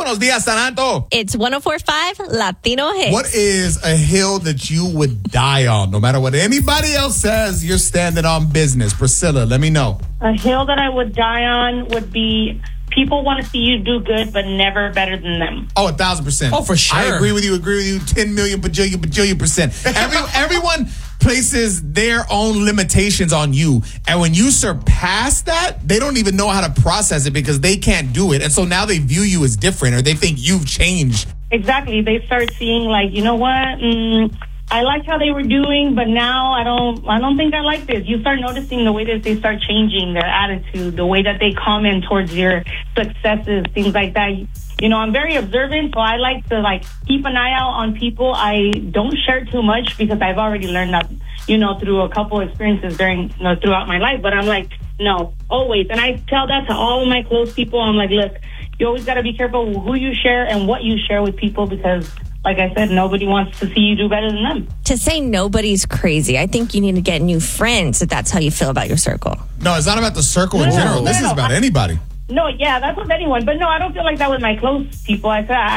Buenos dias, Santo. It's 104.5 Latino Hits. What is a hill that you would die on? No matter what anybody else says, you're standing on business. Priscilla, let me know. A hill that I would die on would be people want to see you do good, but never better than them. Oh, 1,000%. Oh, for sure. I agree with you. 10 million, bajillion percent. Everyone places their own limitations on you. And when you surpass that, they don't even know how to process it because they can't do it. And so now they view you as different or they think you've changed. Exactly. They start seeing like, you know what? I liked how they were doing, but now I don't think I like this. You start noticing the way that they start changing their attitude, the way that they comment towards your successes, things like that. You know, I'm very observant, so I like to keep an eye out on people. I don't share too much because I've already learned that, through a couple experiences throughout my life. But I'm like, no, always. And I tell that to all of my close people. I'm like, look, you always got to be careful who you share and what you share with people because, like I said, nobody wants to see you do better than them. To say nobody's crazy, I think you need to get new friends if that's how you feel about your circle. No, it's not about the circle in general. This is about anybody. No, yeah, that's with anyone. But no, I don't feel like that with my close people.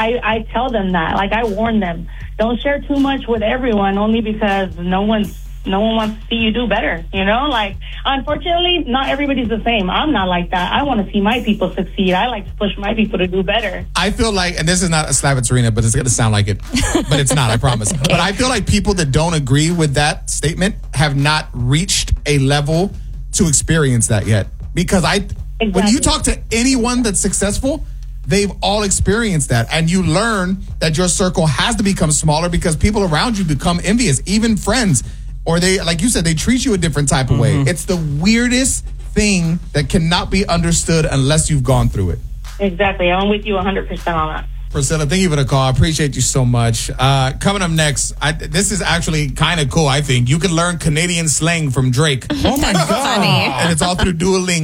I tell them that. I warn them. Don't share too much with everyone only because no one wants to see you do better. Unfortunately, not everybody's the same. I'm not like that. I want to see my people succeed. I like to push my people to do better. I feel like, and this is not a slap at Serena, but it's going to sound like it. But it's not, I promise. But I feel like people that don't agree with that statement have not reached a level to experience that yet. Because when you talk to anyone that's successful, they've all experienced that. And you learn that your circle has to become smaller because people around you become envious, even friends. Or they, like you said, they treat you a different type of way. It's the weirdest thing that cannot be understood unless you've gone through it. Exactly. I'm with you 100% on that. Priscilla, thank you for the call. I appreciate you so much. Coming up next, this is actually kind of cool, I think. You can learn Canadian slang from Drake. Oh, my God. Funny. And it's all through Duolingo.